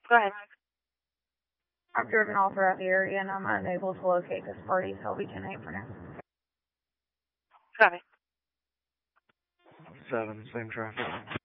Go ahead. I've driven all throughout the area and I'm unable to locate this party, so I'll be 10-8 for now. Copy. 7, same traffic.